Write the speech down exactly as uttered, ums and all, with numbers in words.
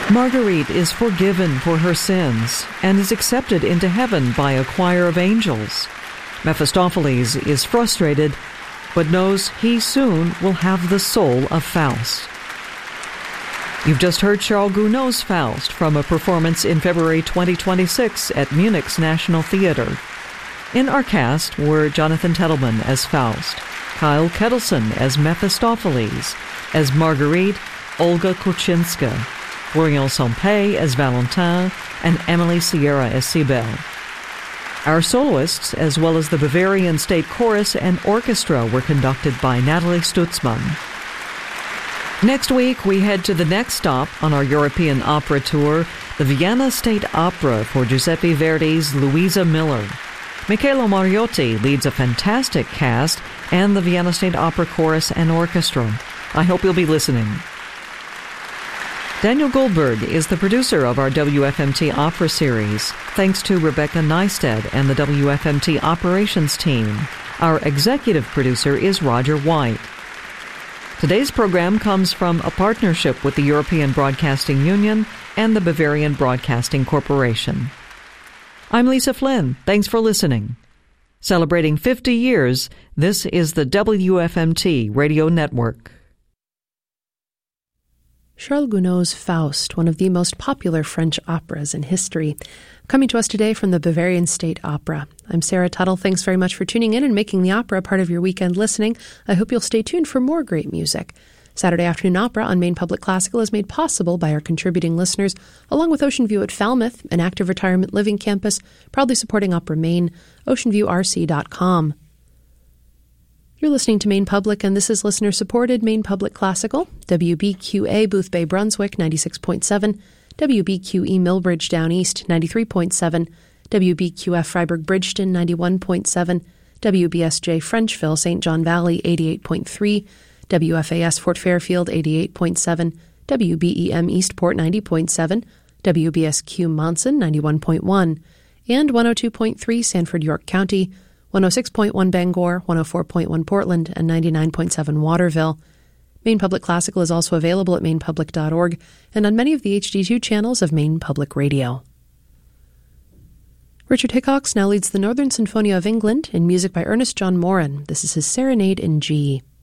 Marguerite is forgiven for her sins and is accepted into heaven by a choir of angels. Mephistopheles is frustrated, but knows he soon will have the soul of Faust. You've just heard Charles Gounod's Faust from a performance in February twenty twenty-six at Munich's National Theatre. In our cast were Jonathan Tettleman as Faust, Kyle Kettleson as Mephistopheles, as Marguerite, Olga Kuczynska, Florian Sampé as Valentin, and Emily Sierra as Cybele. Our soloists, as well as the Bavarian State Chorus and Orchestra, were conducted by Natalie Stutzman. Next week, we head to the next stop on our European opera tour, the Vienna State Opera for Giuseppe Verdi's Luisa Miller. Michele Mariotti leads a fantastic cast and the Vienna State Opera Chorus and Orchestra. I hope you'll be listening. Daniel Goldberg is the producer of our W F M T Opera Series. Thanks to Rebecca Neisted and the W F M T Operations team. Our executive producer is Roger White. Today's program comes from a partnership with the European Broadcasting Union and the Bavarian Broadcasting Corporation. I'm Lisa Flynn. Thanks for listening. Celebrating fifty years, this is the W F M T Radio Network. Charles Gounod's Faust, one of the most popular French operas in history. Coming to us today from the Bavarian State Opera. I'm Sarah Tuttle. Thanks very much for tuning in and making the opera part of your weekend listening. I hope you'll stay tuned for more great music. Saturday Afternoon Opera on Maine Public Classical is made possible by our contributing listeners, along with Ocean View at Falmouth, an active retirement living campus, proudly supporting Opera Maine, ocean view r c dot com. You're listening to Maine Public, and this is listener-supported Maine Public Classical, W B Q A Booth Bay, Brunswick, ninety-six point seven, W B Q E Millbridge Down East, ninety-three point seven, W B Q F Freiburg Bridgeton, ninety-one point seven, W B S J Frenchville, Saint John Valley, eighty-eight point three, W F A S Fort Fairfield, eighty-eight point seven, W B E M Eastport, ninety point seven, W B S Q Monson, ninety-one point one, and one oh two point three Sanford, York County, one oh six point one Bangor, one oh four point one Portland, and ninety-nine point seven Waterville. Maine Public Classical is also available at maine public dot org and on many of the H D two channels of Maine Public Radio. Richard Hickox now leads the Northern Sinfonia of England in music by Ernest John Morin. This is his Serenade in G.